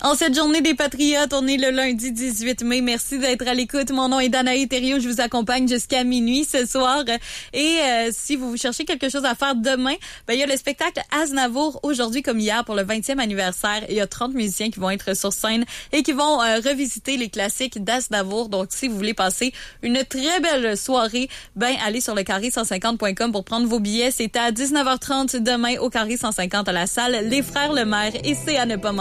En cette journée des Patriotes, on est le lundi 18 mai. Merci d'être à l'écoute. Mon nom est Danae Thériault. Je vous accompagne jusqu'à minuit ce soir. Et si vous cherchez quelque chose à faire demain, il y a le spectacle Aznavour aujourd'hui comme hier pour le 20e anniversaire. Il y a 30 musiciens qui vont être sur scène et qui vont revisiter les classiques d'Aznavour. Donc, si vous voulez passer une très belle soirée, allez sur le carré150.com pour prendre vos billets. C'est à 19h30 demain au Carré 150 à la salle Les Frères Lemaire et c'est à ne pas manquer.